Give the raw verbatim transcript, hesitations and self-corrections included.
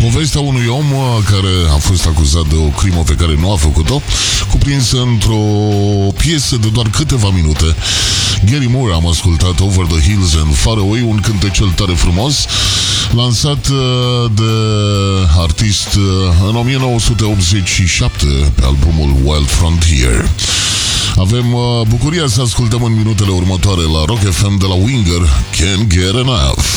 Povestea unui om care a fost acuzat de o crimă pe care nu a făcut-o, cuprinsă într-o piesă de doar câteva minute. Gary Moore, am ascultat Over the Hills and Far Away, un cântecel tare frumos, lansat de artist în o mie nouă sute optzeci și șapte pe albumul Wild Frontier. Avem uh, bucuria să ascultăm în minutele următoare la Rock F M de la Winger, Can't Get Enough.